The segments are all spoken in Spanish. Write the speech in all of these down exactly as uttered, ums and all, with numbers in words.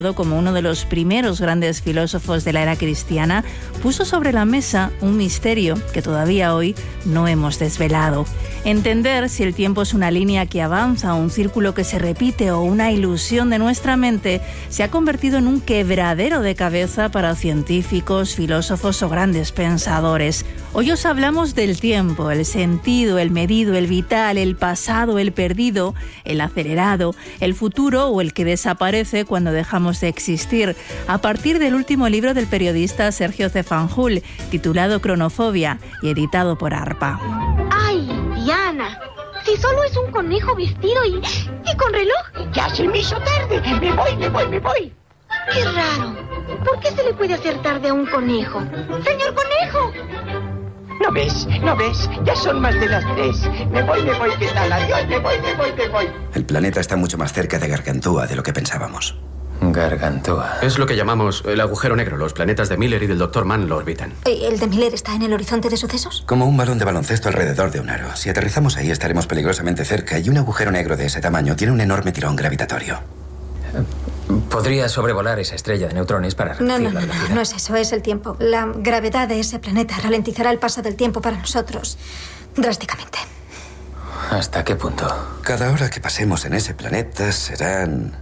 como uno de los primeros grandes filósofos de la era cristiana, puso sobre la mesa un misterio que todavía hoy no hemos desvelado. Entender si el tiempo es una línea que avanza, un círculo que se repite o una ilusión de nuestra mente se ha convertido en un quebradero de cabeza para científicos, filósofos o grandes pensadores. Hoy os hablamos del tiempo, el sentido, el medido, el vital, el pasado, el perdido, el acelerado, el futuro o el que desaparece cuando dejamos de existir, a partir del último libro del periodista Sergio Zefanjul, titulado Cronofobia y editado por ARPA. ¡Ay, Diana! Si solo es un conejo vestido y, y con reloj. ¡Ya se me hizo tarde! ¡Me voy, me voy, me voy! ¡Qué raro! ¿Por qué se le puede hacer tarde a un conejo? ¡Señor conejo! ¿No ves? ¿No ves? Ya son más de las tres. Me voy, me voy, ¿qué tal? Adiós, me voy, me voy, me voy. El planeta está mucho más cerca de Gargantúa de lo que pensábamos. Gargantúa. Es lo que llamamos el agujero negro. Los planetas de Miller y del doctor Mann lo orbitan. ¿El de Miller está en el horizonte de sucesos? Como un balón de baloncesto alrededor de un aro. Si aterrizamos ahí estaremos peligrosamente cerca y un agujero negro de ese tamaño tiene un enorme tirón gravitatorio. ¿Podría sobrevolar esa estrella de neutrones para reducir no, no, la no, velocidad? No, no es eso, es el tiempo. La gravedad de ese planeta ralentizará el paso del tiempo para nosotros drásticamente. ¿Hasta qué punto? Cada hora que pasemos en ese planeta serán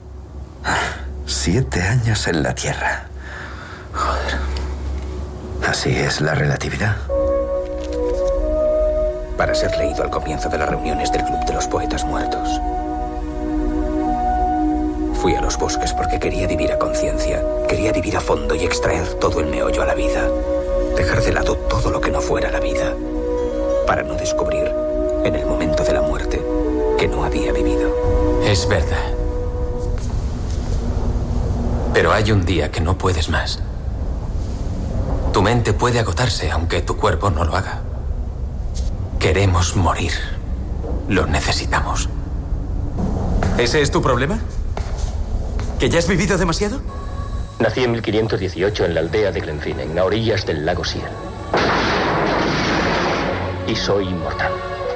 siete años en la Tierra. Joder. Así es la relatividad. Para ser leído al comienzo de las reuniones del Club de los Poetas Muertos. Fui a los bosques porque quería vivir a conciencia. Quería vivir a fondo y extraer todo el meollo a la vida. Dejar de lado todo lo que no fuera la vida. Para no descubrir, en el momento de la muerte, que no había vivido. Es verdad. Pero hay un día que no puedes más. Tu mente puede agotarse, aunque tu cuerpo no lo haga. Queremos morir. Lo necesitamos. ¿Ese es tu problema? ¿Que ya has vivido demasiado? Nací en mil quinientos dieciocho en la aldea de Glenfinne, a orillas del lago Sil. Y soy inmortal.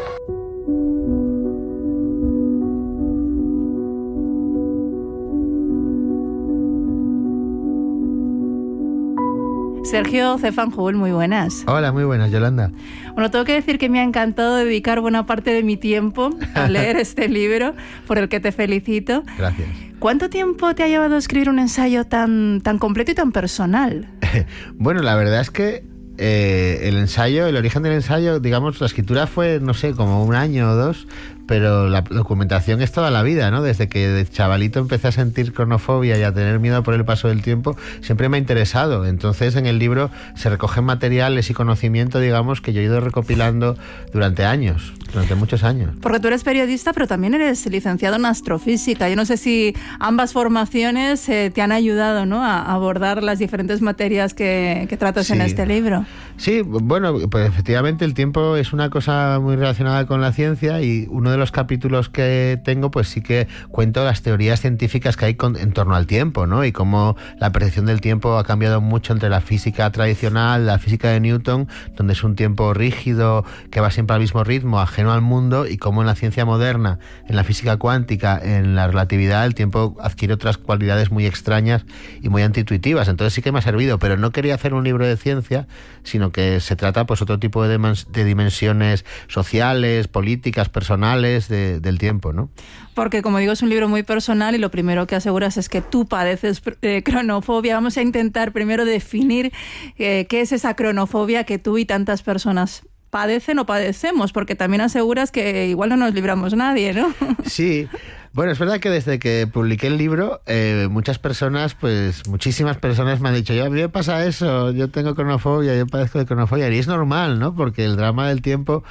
Sergio Zefanjul, muy buenas. Hola, muy buenas, Yolanda. Bueno, tengo que decir que me ha encantado dedicar buena parte de mi tiempo a leer este libro, por el que te felicito. Gracias. ¿Cuánto tiempo te ha llevado a escribir un ensayo tan, tan completo y tan personal? Bueno, la verdad es que eh, el ensayo, el origen del ensayo, digamos, la escritura fue, no sé, como un año o dos, pero la documentación es toda la vida, ¿no? Desde que de chavalito empecé a sentir cronofobia y a tener miedo por el paso del tiempo, siempre me ha interesado. Entonces, en el libro se recogen materiales y conocimiento, digamos, que yo he ido recopilando durante años, durante muchos años. Porque tú eres periodista, pero también eres licenciado en astrofísica. Yo no sé si ambas formaciones eh, te han ayudado, ¿no?, a abordar las diferentes materias que, que tratas sí. en este libro. Sí, bueno, pues efectivamente el tiempo es una cosa muy relacionada con la ciencia y uno de los capítulos que tengo, pues sí que cuento las teorías científicas que hay con, en torno al tiempo, ¿no? Y cómo la percepción del tiempo ha cambiado mucho entre la física tradicional, la física de Newton, donde es un tiempo rígido, que va siempre al mismo ritmo, ajeno al mundo, y cómo en la ciencia moderna, en la física cuántica, en la relatividad, el tiempo adquiere otras cualidades muy extrañas y muy antiintuitivas. Entonces sí que me ha servido, pero no quería hacer un libro de ciencia, sino que se trata pues otro tipo de, de dimensiones sociales, políticas, personales, De, del tiempo, ¿no? Porque, como digo, es un libro muy personal y lo primero que aseguras es que tú padeces eh, cronofobia. Vamos a intentar primero definir eh, qué es esa cronofobia que tú y tantas personas padecen o padecemos, porque también aseguras que igual no nos libramos nadie, ¿no? Sí. Bueno, es verdad que desde que publiqué el libro, eh, muchas personas, pues muchísimas personas me han dicho, yo a mí me pasa eso, yo tengo cronofobia, yo padezco de cronofobia, y es normal, ¿no? Porque el drama del tiempo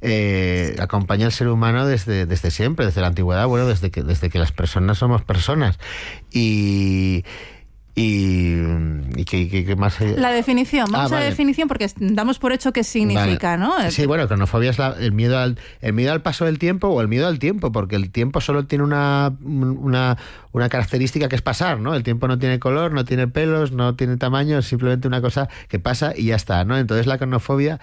eh, acompaña al ser humano desde, desde siempre, desde la antigüedad, bueno, desde que, desde que las personas somos personas. Y... Y ¿Y qué, qué, qué más? La definición, vamos ah, a vale. la definición porque damos por hecho qué significa, vale. ¿no? Sí, bueno, cronofobia es la, el miedo al el miedo al paso del tiempo o el miedo al tiempo, porque el tiempo solo tiene una, una, una característica que es pasar, ¿no? El tiempo no tiene color, no tiene pelos, no tiene tamaño, es simplemente una cosa que pasa y ya está, ¿no? Entonces la cronofobia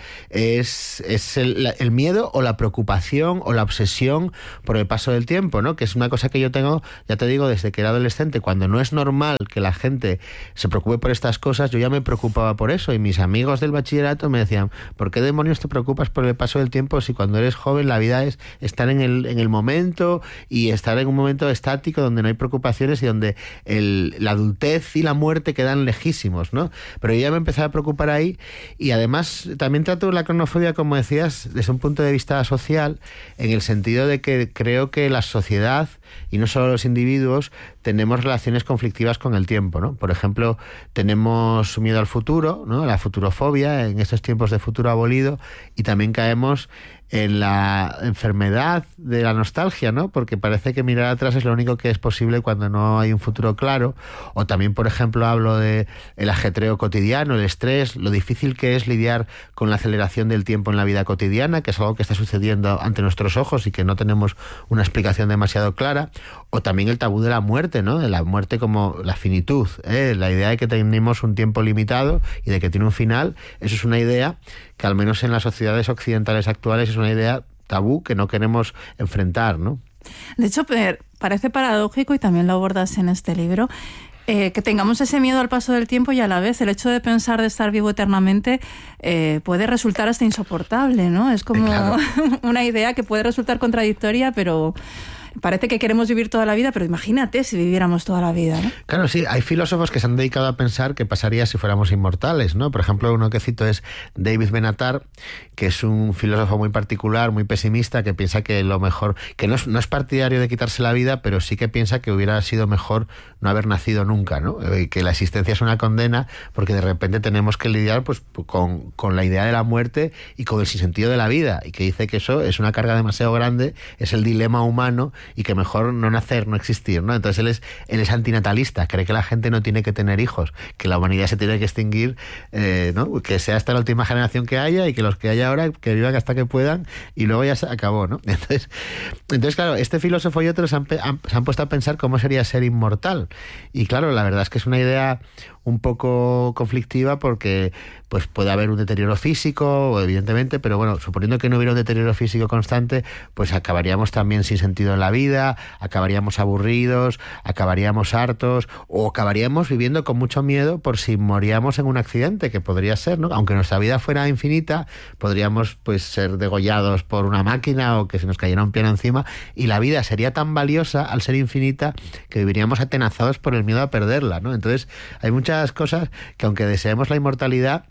es, es el, la, el miedo o la preocupación o la obsesión por el paso del tiempo, ¿no? Que es una cosa que yo tengo, ya te digo, desde que era adolescente. Cuando no es normal que la gente se preocupe por estas cosas, yo ya me preocupaba por eso, y mis amigos del bachillerato me decían, ¿por qué demonios te preocupas por el paso del tiempo si cuando eres joven la vida es estar en el, en el momento y estar en un momento estático donde no hay preocupaciones y donde el, la adultez y la muerte quedan lejísimos, ¿no? Pero yo ya me empezaba a preocupar ahí, y además también trato la cronofobia, como decías, desde un punto de vista social, en el sentido de que creo que la sociedad, y no solo los individuos, tenemos relaciones conflictivas con el tiempo, ¿no? Por ejemplo, tenemos miedo al futuro, ¿no? La futurofobia, en estos tiempos de futuro abolido, y también caemos en la enfermedad de la nostalgia, ¿no? Porque parece que mirar atrás es lo único que es posible cuando no hay un futuro claro. O también, por ejemplo, hablo de el ajetreo cotidiano, el estrés, lo difícil que es lidiar con la aceleración del tiempo en la vida cotidiana, que es algo que está sucediendo ante nuestros ojos y que no tenemos una explicación demasiado clara. O también el tabú de la muerte, ¿no? De la muerte como la finitud, ¿eh? La idea de que tenemos un tiempo limitado y de que tiene un final. Eso es una idea que al menos en las sociedades occidentales actuales es una idea tabú que no queremos enfrentar, ¿no? De hecho, parece paradójico, y también lo abordas en este libro, eh, que tengamos ese miedo al paso del tiempo, y a la vez el hecho de pensar de estar vivo eternamente eh, puede resultar hasta insoportable, ¿no? Es como eh, claro. una idea que puede resultar contradictoria, pero parece que queremos vivir toda la vida, pero imagínate si viviéramos toda la vida, ¿no? Claro, sí, hay filósofos que se han dedicado a pensar qué pasaría si fuéramos inmortales, ¿no? Por ejemplo, uno que cito es David Benatar, que es un filósofo muy particular, muy pesimista, que piensa que lo mejor, que no es, no es partidario de quitarse la vida, pero sí que piensa que hubiera sido mejor no haber nacido nunca, ¿no? Y que la existencia es una condena porque de repente tenemos que lidiar pues con, con la idea de la muerte y con el sinsentido de la vida, y que dice que eso es una carga demasiado grande, es el dilema humano, y que mejor no nacer, no existir, ¿no? Entonces él es, él es antinatalista, cree que la gente no tiene que tener hijos, que la humanidad se tiene que extinguir, eh, ¿no? Que sea hasta la última generación que haya, y que los que haya ahora que vivan hasta que puedan, y luego ya se acabó, ¿no? Entonces, entonces claro, este filósofo y otros han, han, se han puesto a pensar cómo sería ser inmortal, y claro, la verdad es que es una idea un poco conflictiva porque pues puede haber un deterioro físico, evidentemente, pero bueno, suponiendo que no hubiera un deterioro físico constante, pues acabaríamos también sin sentido en la vida, acabaríamos aburridos, acabaríamos hartos, o acabaríamos viviendo con mucho miedo por si moríamos en un accidente, que podría ser, ¿no? Aunque nuestra vida fuera infinita, podríamos pues ser degollados por una máquina o que se nos cayera un piano encima, y la vida sería tan valiosa al ser infinita que viviríamos atenazados por el miedo a perderla, ¿no? Entonces, hay muchas cosas que, aunque deseemos la inmortalidad,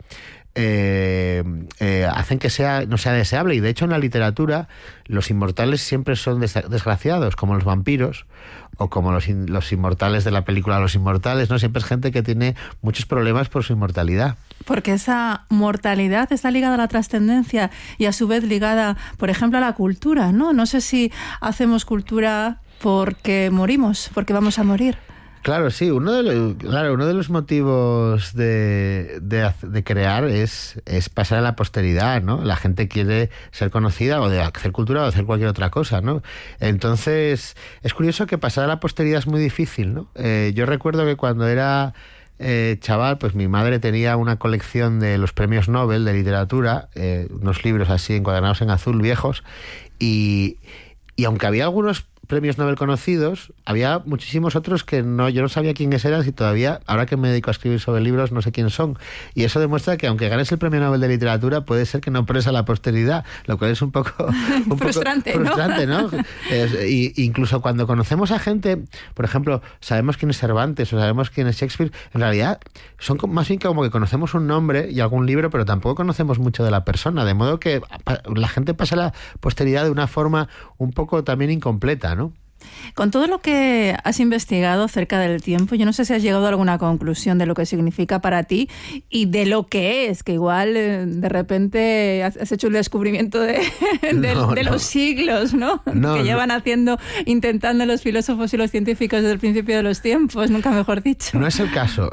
eh, eh, hacen que sea no sea deseable, y de hecho en la literatura los inmortales siempre son des- desgraciados, como los vampiros o como los, in- los inmortales de la película Los Inmortales, ¿no? Siempre es gente que tiene muchos problemas por su inmortalidad. Porque esa mortalidad está ligada a la trascendencia y a su vez ligada, por ejemplo, a la cultura, ¿no? No sé si hacemos cultura porque morimos, porque vamos a morir. Claro, sí, uno de los, claro, uno de los motivos de, de, de crear es, es pasar a la posteridad, ¿no? La gente quiere ser conocida, o de hacer cultura o de hacer cualquier otra cosa, ¿no? Entonces, es curioso que pasar a la posteridad es muy difícil, ¿no? Eh, yo recuerdo que cuando era eh, chaval, pues mi madre tenía una colección de los premios Nobel de literatura, eh, unos libros así encuadernados en azul viejos, y, y aunque había algunos premios Nobel conocidos, había muchísimos otros que no, yo no sabía quiénes eran, y todavía, ahora que me dedico a escribir sobre libros, no sé quiénes son. Y eso demuestra que aunque ganes el premio Nobel de literatura, puede ser que no presa la posteridad, lo cual es un poco, un frustrante, poco ¿no? frustrante, ¿no? Es, y, incluso cuando conocemos a gente, por ejemplo, sabemos quién es Cervantes o sabemos quién es Shakespeare, en realidad son más bien como que conocemos un nombre y algún libro, pero tampoco conocemos mucho de la persona, de modo que la gente pasa a la posteridad de una forma un poco también incompleta, ¿no? Con todo lo que has investigado acerca del tiempo, yo no sé si has llegado a alguna conclusión de lo que significa para ti y de lo que es, que igual eh, de repente has hecho un descubrimiento de, de, no, de no. los siglos, ¿no? No, que llevan no. haciendo, intentando los filósofos y los científicos desde el principio de los tiempos, nunca mejor dicho. No es el caso.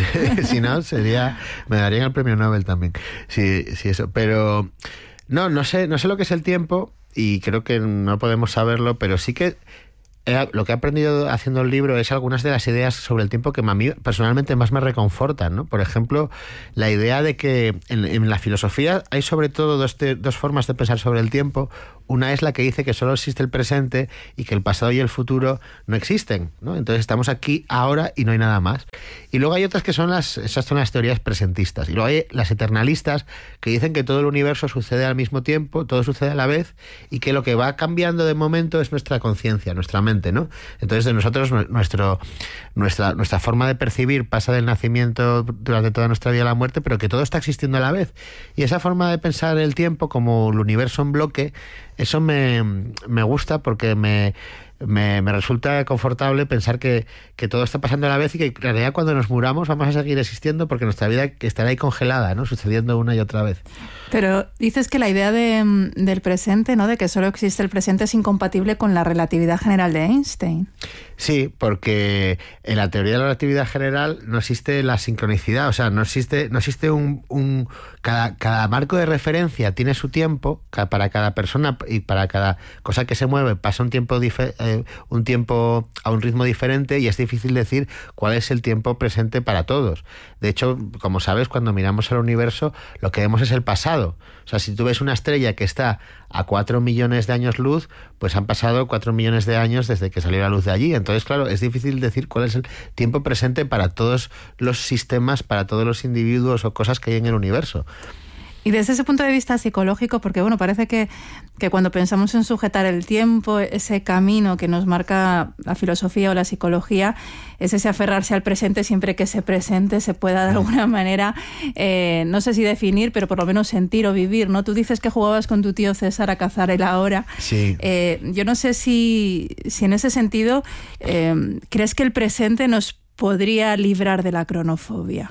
Si no, sería, me darían el premio Nobel también. Sí, sí, eso. Pero no, no sé, no sé lo que es el tiempo y creo que no podemos saberlo, pero sí que Eh, lo que he aprendido haciendo el libro es algunas de las ideas sobre el tiempo que a mí personalmente más me reconfortan, ¿no? Por ejemplo, la idea de que en, en la filosofía hay sobre todo dos, te, dos formas de pensar sobre el tiempo. Una es la que dice que solo existe el presente y que el pasado y el futuro no existen, ¿no? Entonces estamos aquí ahora y no hay nada más. Y luego hay otras que son las, esas son las teorías presentistas. Y luego hay las eternalistas que dicen que todo el universo sucede al mismo tiempo, todo sucede a la vez y que lo que va cambiando de momento es nuestra conciencia, nuestra mente, ¿no? Entonces de nosotros nuestro, nuestra, nuestra forma de percibir pasa del nacimiento durante toda nuestra vida a la muerte, pero que todo está existiendo a la vez. Y esa forma de pensar el tiempo como el universo en bloque, eso me, me gusta porque me, me, me resulta confortable pensar que, que todo está pasando a la vez y que en realidad cuando nos muramos vamos a seguir existiendo porque nuestra vida estará ahí congelada, ¿no? Sucediendo una y otra vez. Pero dices que la idea de, del presente, ¿no? De que solo existe el presente es incompatible con la relatividad general de Einstein. Sí, porque en la teoría de la relatividad general no existe la sincronicidad, o sea, no existe, no existe un, un cada, cada marco de referencia tiene su tiempo, para cada persona y para cada cosa que se mueve pasa un tiempo dife, eh, un tiempo a un ritmo diferente y es difícil decir cuál es el tiempo presente para todos. De hecho, como sabes, cuando miramos al universo, lo que vemos es el pasado. O sea, si tú ves una estrella que está a cuatro millones de años luz, pues han pasado cuatro millones de años desde que salió la luz de allí. Entonces, claro, es difícil decir cuál es el tiempo presente para todos los sistemas, para todos los individuos o cosas que hay en el universo. Y desde ese punto de vista psicológico, porque bueno, parece que, que cuando pensamos en sujetar el tiempo, ese camino que nos marca la filosofía o la psicología, es ese aferrarse al presente siempre que ese presente se pueda de alguna manera, eh, no sé si definir, pero por lo menos sentir o vivir, ¿no? Tú dices que jugabas con tu tío César a cazar el ahora. Sí. Eh, yo no sé si, si en ese sentido eh, crees que el presente nos podría librar de la cronofobia.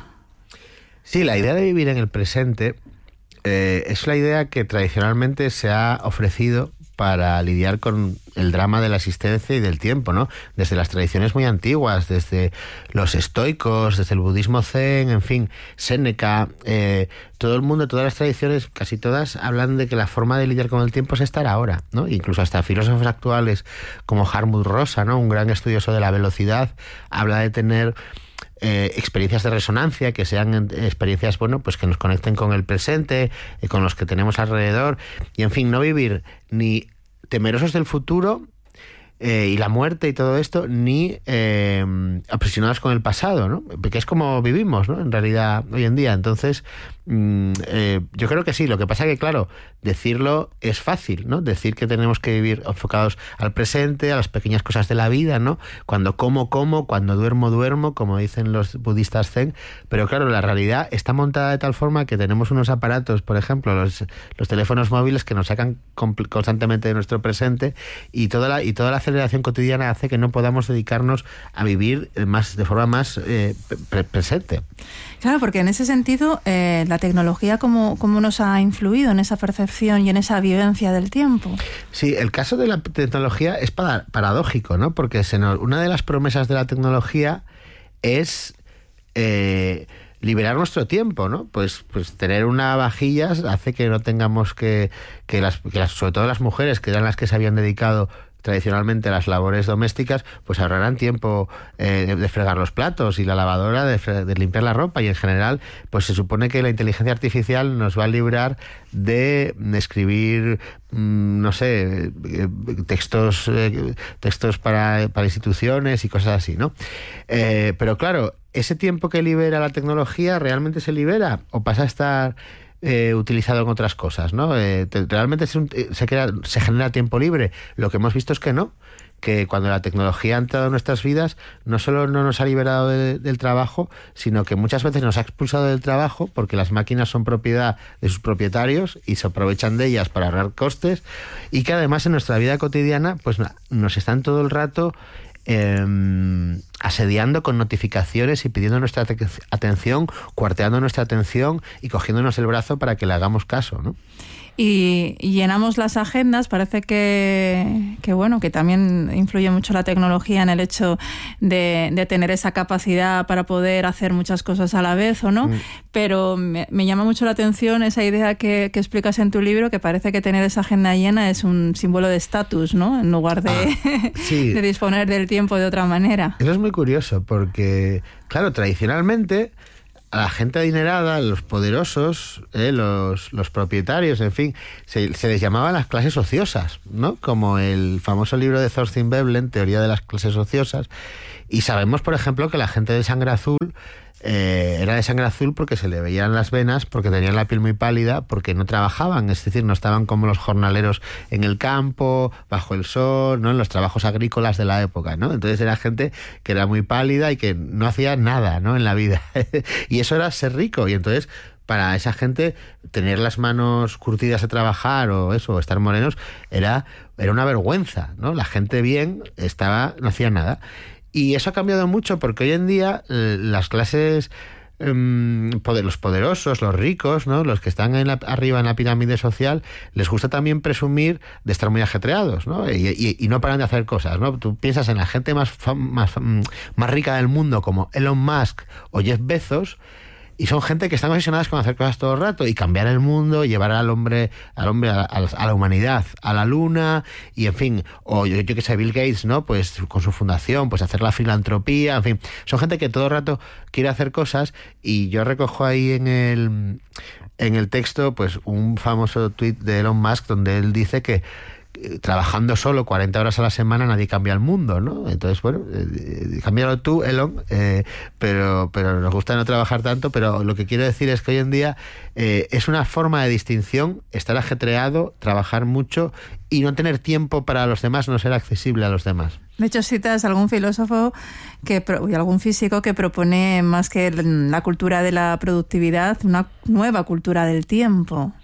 Sí, la idea de vivir en el presente Eh, es la idea que tradicionalmente se ha ofrecido para lidiar con el drama de la existencia y del tiempo, ¿no? Desde las tradiciones muy antiguas, desde los estoicos, desde el budismo zen, en fin, Séneca, eh, todo el mundo, todas las tradiciones, casi todas, hablan de que la forma de lidiar con el tiempo es estar ahora, ¿no? Incluso hasta filósofos actuales como Hartmut Rosa, ¿no? Un gran estudioso de la velocidad, habla de tener Eh, experiencias de resonancia, que sean experiencias, bueno, pues que nos conecten con el presente, eh, con los que tenemos alrededor, y en fin, no vivir ni temerosos del futuro eh, y la muerte y todo esto, ni eh, obsesionados con el pasado, ¿no? Porque es como vivimos, ¿no? En realidad, hoy en día. Entonces, mm, eh, yo creo que sí. Lo que pasa que, claro, decirlo es fácil, ¿no? Decir que tenemos que vivir enfocados al presente, a las pequeñas cosas de la vida, ¿no? Cuando como, como, cuando duermo, duermo, como dicen los budistas zen. Pero claro, la realidad está montada de tal forma que tenemos unos aparatos, por ejemplo, los, los teléfonos móviles que nos sacan constantemente de nuestro presente y toda la, y toda la aceleración cotidiana hace que no podamos dedicarnos a vivir más de forma más eh, pre- presente. Claro, porque en ese sentido, eh, la tecnología, ¿cómo, cómo nos ha influido en esa percepción y en esa vivencia del tiempo? Sí, el caso de la tecnología es para, paradójico, ¿no? Porque se nos, una de las promesas de la tecnología es eh, liberar nuestro tiempo, ¿no? Pues, pues tener una vajilla hace que no tengamos que, que, las, que las, sobre todo las mujeres, que eran las que se habían dedicado tradicionalmente las labores domésticas, pues ahorrarán tiempo eh, de, de fregar los platos y la lavadora de, fre- de limpiar la ropa, y en general pues se supone que la inteligencia artificial nos va a librar de, de escribir mmm, no sé eh, textos eh, textos para, para instituciones y cosas así, ¿no? Eh, pero claro, ese tiempo que libera la tecnología ¿realmente se libera o pasa a estar Eh, utilizado en otras cosas, ¿no? Eh, te, realmente es un, se, crea, se genera tiempo libre. Lo que hemos visto es que no, que cuando la tecnología ha entrado en nuestras vidas, no solo no nos ha liberado de, del trabajo, sino que muchas veces nos ha expulsado del trabajo porque las máquinas son propiedad de sus propietarios y se aprovechan de ellas para ahorrar costes, y que además en nuestra vida cotidiana pues nos están todo el rato Eh, asediando con notificaciones y pidiendo nuestra te- atención, cuarteando nuestra atención y cogiéndonos el brazo para que le hagamos caso, ¿no? Y, y llenamos las agendas. Parece que, que bueno, que también influye mucho la tecnología en el hecho de, de tener esa capacidad para poder hacer muchas cosas a la vez, ¿o no? Mm. Pero me, me llama mucho la atención esa idea que, que explicas en tu libro, que parece que tener esa agenda llena es un símbolo de estatus, ¿no? En lugar de, ah, sí. de disponer del tiempo de otra manera. Eso es muy curioso porque, claro, tradicionalmente a la gente adinerada, los poderosos, eh, los, los propietarios, en fin, se, se les llamaban las clases ociosas, ¿no? Como el famoso libro de Thorstein Veblen, Teoría de las clases ociosas. Y sabemos, por ejemplo, que la gente de sangre azul eh, era de sangre azul porque se le veían las venas, porque tenían la piel muy pálida, porque no trabajaban, es decir, no estaban como los jornaleros en el campo, bajo el sol, ¿no? En los trabajos agrícolas de la época, ¿no? Entonces era gente que era muy pálida y que no hacía nada, ¿no? En la vida. Y eso era ser rico, y entonces para esa gente tener las manos curtidas a trabajar o eso, o estar morenos, era, era una vergüenza, ¿no? La gente bien estaba, no hacía nada. Y eso ha cambiado mucho porque hoy en día eh, las clases, eh, poder, los poderosos, los ricos, ¿no? Los que están en la, arriba en la pirámide social, les gusta también presumir de estar muy ajetreados, ¿no? Y, y, y no paran de hacer cosas, ¿no? Tú piensas en la gente más, más, más rica del mundo como Elon Musk o Jeff Bezos, y son gente que están obsesionadas con hacer cosas todo el rato y cambiar el mundo, llevar al hombre, al hombre a, a, a la humanidad, a la luna, y en fin, o yo, yo que sé, Bill Gates, ¿no? Pues con su fundación, pues hacer la filantropía, en fin, son gente que todo el rato quiere hacer cosas. Y yo recojo ahí en el en el texto pues un famoso tuit de Elon Musk donde él dice que trabajando solo cuarenta horas a la semana nadie cambia el mundo, ¿no? Entonces, bueno, eh, cámbialo tú, Elon, eh, pero, pero nos gusta no trabajar tanto, pero lo que quiero decir es que hoy en día eh, es una forma de distinción estar ajetreado, trabajar mucho y no tener tiempo para los demás, no ser accesible a los demás. De hecho, citas algún filósofo que, y algún físico que propone, más que la cultura de la productividad, una nueva cultura del tiempo.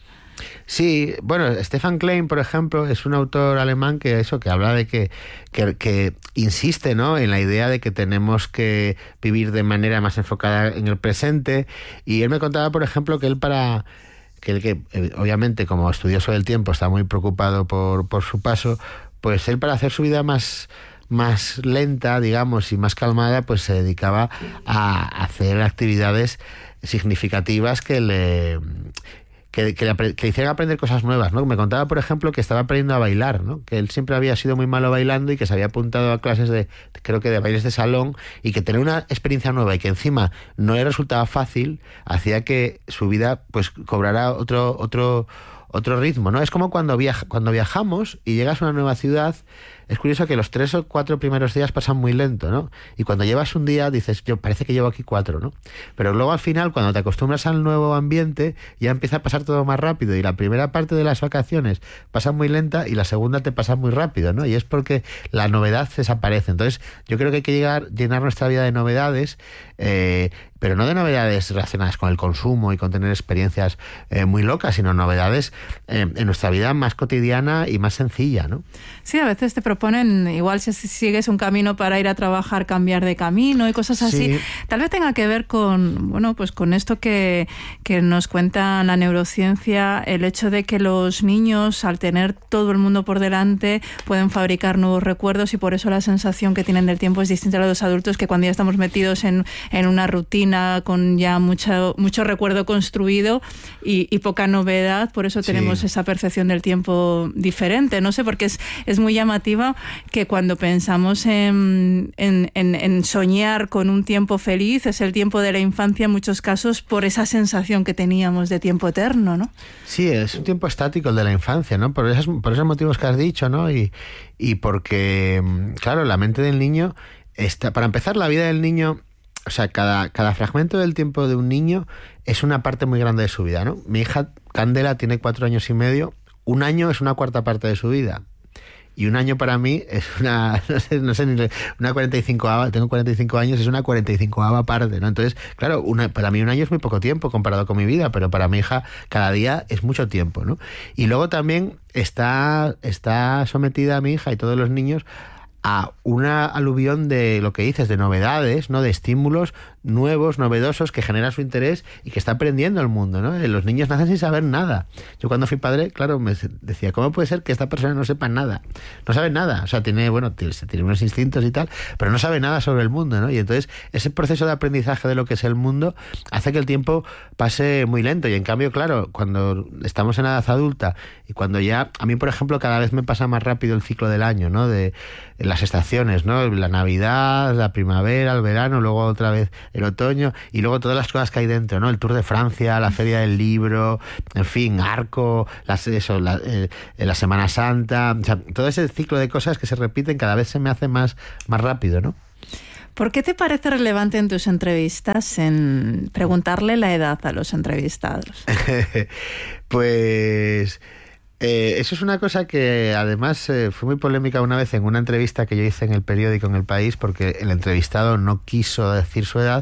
Sí, bueno, Stefan Klein, por ejemplo, es un autor alemán que eso, que habla de que, que, que insiste, ¿no?, en la idea de que tenemos que vivir de manera más enfocada en el presente. Y él me contaba, por ejemplo, que él para que él que obviamente como estudioso del tiempo está muy preocupado por, por su paso, pues él para hacer su vida más más lenta, digamos, y más calmada, pues se dedicaba a hacer actividades significativas que le Que, que, le, que le hicieran aprender cosas nuevas, ¿no? Me contaba, por ejemplo, que estaba aprendiendo a bailar, ¿no? Que él siempre había sido muy malo bailando y que se había apuntado a clases de, creo que de bailes de salón, y que tener una experiencia nueva y que encima no le resultaba fácil, hacía que su vida pues cobrara otro otro otro ritmo, ¿no? Es como cuando viaja, cuando viajamos y llegas a una nueva ciudad. Es curioso que los tres o cuatro primeros días pasan muy lento, ¿no? Y cuando llevas un día dices, yo parece que llevo aquí cuatro, ¿no? Pero luego al final, cuando te acostumbras al nuevo ambiente, ya empieza a pasar todo más rápido, y la primera parte de las vacaciones pasa muy lenta y la segunda te pasa muy rápido, ¿no? Y es porque la novedad desaparece. Entonces, yo creo que hay que llegar, llenar nuestra vida de novedades, eh, pero no de novedades relacionadas con el consumo y con tener experiencias eh, muy locas, sino novedades eh, en nuestra vida más cotidiana y más sencilla, ¿no? Sí, a veces te proponen, igual si sigues un camino para ir a trabajar, cambiar de camino y cosas así. Sí. Tal vez tenga que ver con, bueno, pues con esto que, que nos cuenta la neurociencia, el hecho de que los niños, al tener todo el mundo por delante, pueden fabricar nuevos recuerdos, y por eso la sensación que tienen del tiempo es distinta a la de los adultos, que cuando ya estamos metidos en, en una rutina con ya mucho, mucho recuerdo construido y, y poca novedad, por eso tenemos sí. esa percepción del tiempo diferente. No sé, porque es, es muy llamativa que cuando pensamos en, en, en, en soñar con un tiempo feliz, es el tiempo de la infancia en muchos casos, por esa sensación que teníamos de tiempo eterno, ¿no? Sí, es un tiempo estático el de la infancia, ¿no? Por esos, por esos motivos que has dicho, ¿no? Y, y porque, claro, la mente del niño está, para empezar, la vida del niño, o sea, cada, cada fragmento del tiempo de un niño es una parte muy grande de su vida, ¿no? Mi hija Candela tiene cuatro años y medio, un año es una cuarta parte de su vida. Y un año para mí es una, no sé, no sé ni una cuarenta y cinco, tengo cuarenta y cinco años, es una cuarenta y cinco parte, ¿no? Entonces, claro, una, para mí un año es muy poco tiempo comparado con mi vida, pero para mi hija cada día es mucho tiempo, ¿no? Y luego también está, está sometida a mi hija y todos los niños a una aluvión de lo que dices, de novedades, ¿no? De estímulos nuevos, novedosos, que generan su interés y que está aprendiendo el mundo, ¿no? Los niños nacen sin saber nada. Yo cuando fui padre, claro, me decía, ¿cómo puede ser que esta persona no sepa nada? No sabe nada, o sea, tiene, bueno, tiene, tiene unos instintos y tal, pero no sabe nada sobre el mundo, ¿no? Y entonces ese proceso de aprendizaje de lo que es el mundo hace que el tiempo pase muy lento. Y en cambio, claro, cuando estamos en edad adulta y cuando ya, a mí por ejemplo, cada vez me pasa más rápido el ciclo del año, ¿no? De las estaciones, ¿no? La Navidad, la primavera, el verano, luego otra vez el otoño y luego todas las cosas que hay dentro, ¿no? El Tour de Francia, la Feria del Libro, en fin, Arco, las, eso, la, eh, la Semana Santa, o sea, todo ese ciclo de cosas que se repiten cada vez se me hace más, más rápido, ¿no? ¿Por qué te parece relevante en tus entrevistas en preguntarle la edad a los entrevistados? Pues Eh, eso es una cosa que además eh, fue muy polémica una vez en una entrevista que yo hice en el periódico En El País, porque el entrevistado no quiso decir su edad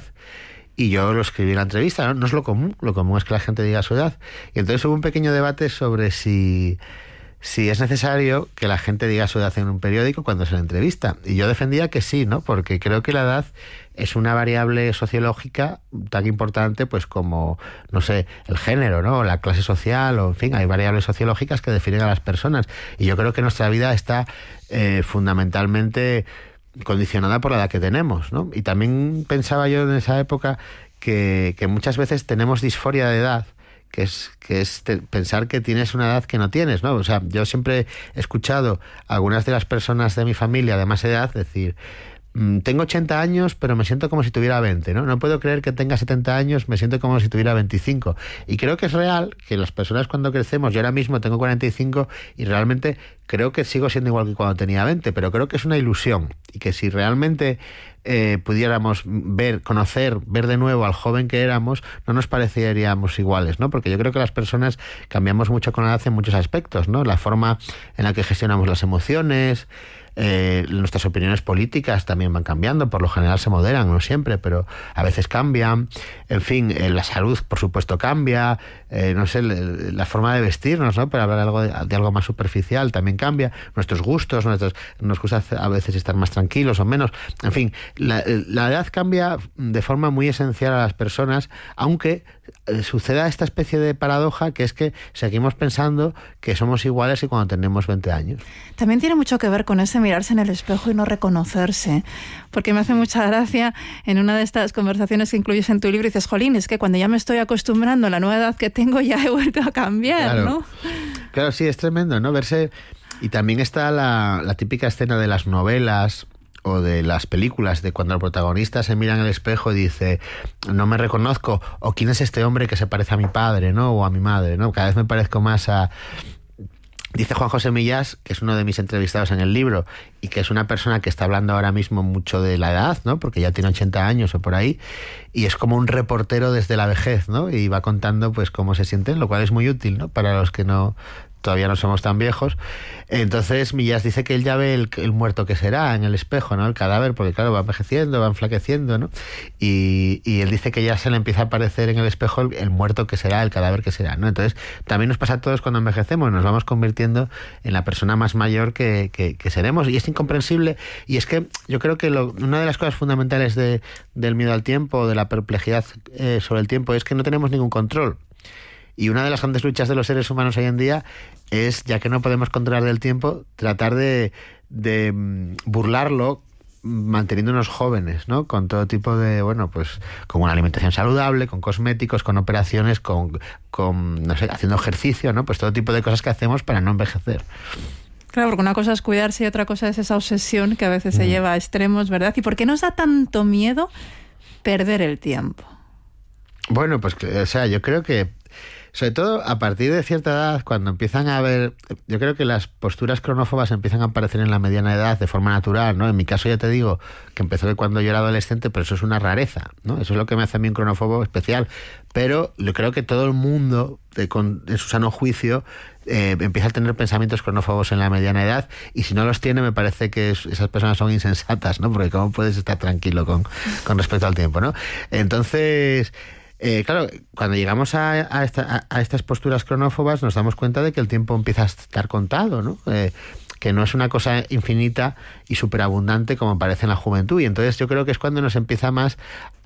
y yo lo escribí en la entrevista, ¿no? No es lo común, lo común es que la gente diga su edad. Y entonces hubo un pequeño debate sobre si, si es necesario que la gente diga su edad en un periódico cuando se le entrevista. Y yo defendía que sí, ¿no? Porque creo que la edad es una variable sociológica tan importante pues como, no sé, el género, ¿no? La clase social, o en fin, hay variables sociológicas que definen a las personas. Y yo creo que nuestra vida está eh, fundamentalmente condicionada por la edad que tenemos, ¿no? Y también pensaba yo en esa época que, que muchas veces tenemos disforia de edad, que es que es te, pensar que tienes una edad que no tienes, ¿no? O sea, yo siempre he escuchado a algunas de las personas de mi familia de más edad decir: tengo ochenta años, pero me siento como si tuviera veinte, ¿no? No puedo creer que tenga setenta años, me siento como si tuviera veinticinco. Y creo que es real que las personas cuando crecemos, yo ahora mismo tengo cuarenta y cinco y realmente creo que sigo siendo igual que cuando tenía veinte, pero creo que es una ilusión y que si realmente eh, pudiéramos ver, conocer, ver de nuevo al joven que éramos, no nos pareceríamos iguales, ¿no? Porque yo creo que las personas cambiamos mucho con la edad en muchos aspectos, ¿no? La forma en la que gestionamos las emociones, Eh, nuestras opiniones políticas también van cambiando, por lo general se moderan, no siempre, pero a veces cambian, en fin, eh, la salud por supuesto cambia, eh, no sé, le, la forma de vestirnos, ¿no? Para hablar algo de, de algo más superficial también cambia, nuestros gustos, nuestros, nos gusta a veces estar más tranquilos o menos, en fin, la, la edad cambia de forma muy esencial a las personas, aunque eh, suceda esta especie de paradoja que es que seguimos pensando que somos iguales que cuando tenemos veinte años. También tiene mucho que ver con ese mirarse en el espejo y no reconocerse, porque me hace mucha gracia en una de estas conversaciones que incluyes en tu libro, dices, jolín, es que cuando ya me estoy acostumbrando a la nueva edad que tengo ya he vuelto a cambiar, claro, ¿no? Claro, sí, es tremendo, ¿no? Verse, y también está la, la típica escena de las novelas o de las películas, de cuando el protagonista se mira en el espejo y dice, no me reconozco, o quién es este hombre que se parece a mi padre, ¿no? O a mi madre, ¿no? Cada vez me parezco más a... Dice Juan José Millás, que es uno de mis entrevistados en el libro y que es una persona que está hablando ahora mismo mucho de la edad, ¿no? Porque ya tiene ochenta años o por ahí, y es como un reportero desde la vejez, ¿no? Y va contando pues cómo se sienten, lo cual es muy útil, ¿no? Para los que no todavía no somos tan viejos. Entonces Millás dice que él ya ve el, el muerto que será en el espejo, ¿no? El cadáver, porque claro, va envejeciendo, va enflaqueciendo, ¿no? Y, y él dice que ya se le empieza a aparecer en el espejo el, el muerto que será, el cadáver que será, ¿no? Entonces también nos pasa a todos cuando envejecemos, nos vamos convirtiendo en la persona más mayor que, que, que seremos, y es incomprensible. Y es que yo creo que lo, una de las cosas fundamentales de, del miedo al tiempo, de la perplejidad eh, sobre el tiempo, es que no tenemos ningún control. Y una de las grandes luchas de los seres humanos hoy en día es, ya que no podemos controlar del tiempo, tratar de, de burlarlo manteniéndonos jóvenes, ¿no? Con todo tipo de, bueno, pues con una alimentación saludable, con cosméticos, con operaciones, con, con no sé, haciendo ejercicio, ¿no? Pues todo tipo de cosas que hacemos para no envejecer. Claro, porque una cosa es cuidarse y otra cosa es esa obsesión que a veces mm. se lleva a extremos, ¿verdad? ¿Y por qué nos da tanto miedo perder el tiempo? Bueno, pues, o sea, yo creo que sobre todo a partir de cierta edad, cuando empiezan a haber, yo creo que las posturas cronófobas empiezan a aparecer en la mediana edad de forma natural, ¿no? En mi caso ya te digo que empezó de cuando yo era adolescente, pero eso es una rareza, ¿no? Eso es lo que me hace a mí un cronófobo especial, pero yo creo que todo el mundo, de, con, en su sano juicio, eh, empieza a tener pensamientos cronófobos en la mediana edad, y si no los tiene me parece que es, esas personas son insensatas, ¿no? Porque cómo puedes estar tranquilo con, con respecto al tiempo, ¿no? Entonces... Eh, claro, cuando llegamos a, a, esta, a, a estas posturas cronófobas nos damos cuenta de que el tiempo empieza a estar contado, ¿no? Eh, que no es una cosa infinita y superabundante como parece en la juventud. Y entonces yo creo que es cuando nos empieza más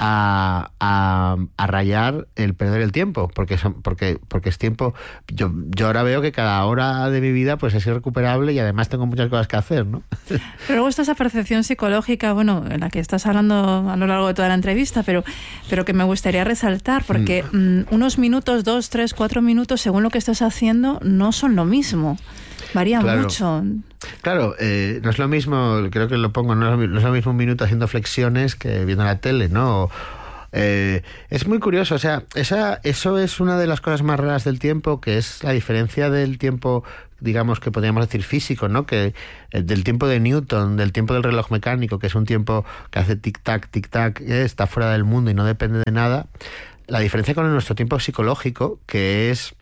a, a, a rayar el perder el tiempo, porque son, porque, porque es tiempo. Yo, yo ahora veo que cada hora de mi vida pues es irrecuperable y además tengo muchas cosas que hacer, ¿no? Pero luego está esa percepción psicológica, bueno, en la que estás hablando a lo largo de toda la entrevista, pero, pero que me gustaría resaltar, porque mm. Mm, unos minutos, dos, tres, cuatro minutos, según lo que estés haciendo, no son lo mismo. Varía claro, mucho. Claro, eh, no es lo mismo, creo que lo pongo, no es, no es lo mismo un minuto haciendo flexiones que viendo la tele, ¿no? O, eh, es muy curioso, o sea, esa, eso es una de las cosas más raras del tiempo, que es la diferencia del tiempo, digamos que podríamos decir físico, ¿no? Que eh, del tiempo de Newton, del tiempo del reloj mecánico, que es un tiempo que hace tic-tac, tic-tac, eh, está fuera del mundo y no depende de nada. La diferencia con nuestro tiempo psicológico, que es...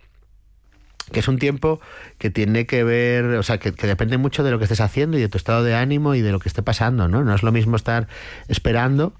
que es un tiempo que tiene que ver, o sea, que, que depende mucho de lo que estés haciendo y de tu estado de ánimo y de lo que esté pasando, ¿no? No es lo mismo estar esperando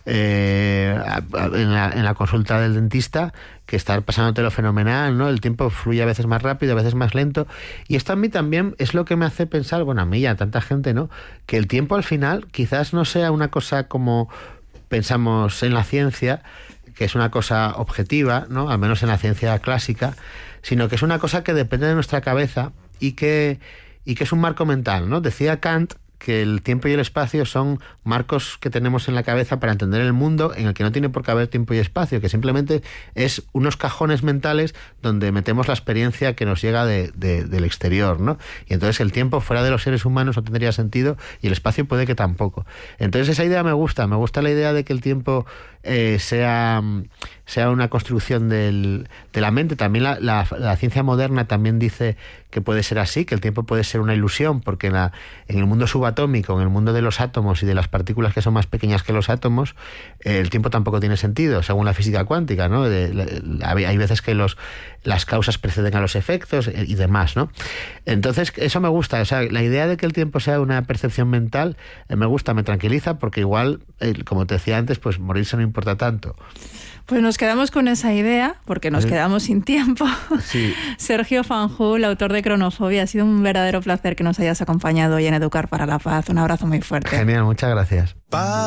eh, en, la, en la consulta del dentista que estar pasándotelo fenomenal, ¿no? El tiempo fluye a veces más rápido, a veces más lento, y esto a mí también es lo que me hace pensar, bueno, a mí y a tanta gente, ¿no? Que el tiempo al final quizás no sea una cosa como pensamos en la ciencia, que es una cosa objetiva, ¿no? Al menos en la ciencia clásica, sino que es una cosa que depende de nuestra cabeza y que, y que es un marco mental, ¿no? Decía Kant que el tiempo y el espacio son marcos que tenemos en la cabeza para entender el mundo, en el que no tiene por qué haber tiempo y espacio, que simplemente es unos cajones mentales donde metemos la experiencia que nos llega de, de, del exterior, ¿no? Y entonces el tiempo fuera de los seres humanos no tendría sentido y el espacio puede que tampoco. Entonces esa idea me gusta, me gusta la idea de que el tiempo eh, sea, sea una construcción del, de la mente. También la, la, la ciencia moderna también dice que puede ser así, que el tiempo puede ser una ilusión, porque en, la, en el mundo subatómico, en el mundo de los átomos y de las partículas que son más pequeñas que los átomos, eh, el tiempo tampoco tiene sentido, según la física cuántica, ¿no? De, de, hay veces que los, las causas preceden a los efectos y demás, ¿no? Entonces, eso me gusta, o sea, la idea de que el tiempo sea una percepción mental, eh, me gusta, me tranquiliza, porque igual, eh, como te decía antes, pues morirse no importa tanto. Pues nos quedamos con esa idea, porque nos ¿Eh? quedamos sin tiempo. Sí. Sergio Fanjul, autor de Cronofobia, ha sido un verdadero placer que nos hayas acompañado hoy en Educar para la Paz. Un abrazo muy fuerte. Genial, muchas gracias.